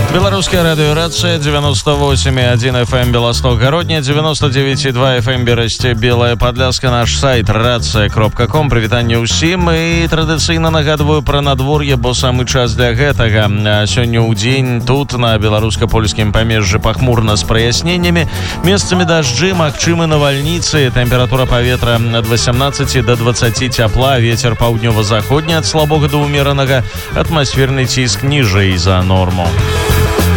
Белорусская радиорация 98,1 FM Белосток Городня, 99,2 FM Берасти Белая Подляска, наш сайт рация.ком. Прывітанне ўсім і традыцыйна нагадваю пра надвор'е, бо самы час для гэтага. Сёння ў дзень тут на беларуска-польскім памежжы пахмурна з праясненнямі, месцамі дажджы, магчымы навальніцы, тэмпература паветра ад 18 до 20 цяпла, вецер паўднёва-заходні ад слабога да ўмеранага, атмасферны ціск ніжэй за норму.